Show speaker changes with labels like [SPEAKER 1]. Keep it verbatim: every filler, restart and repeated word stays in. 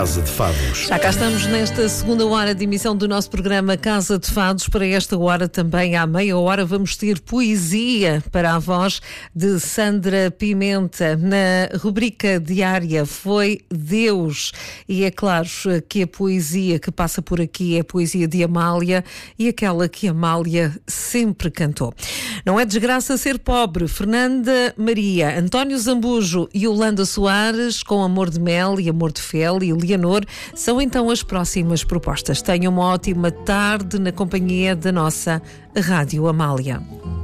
[SPEAKER 1] Casa de Fados.
[SPEAKER 2] Já cá estamos nesta segunda hora de emissão do nosso programa Casa de Fados. Para esta hora também, à meia hora, vamos ter poesia para a voz de Sandra Pimenta. Na rubrica diária Foi Deus. E é claro que a poesia que passa por aqui é a poesia de Amália e aquela que Amália sempre cantou. Não é desgraça ser pobre. Fernanda Maria, António Zambujo e Yolanda Soares, com Amor de Mel e Amor de Fel e Leonor, são então as próximas propostas. Tenham uma ótima tarde na companhia da nossa Rádio Amália.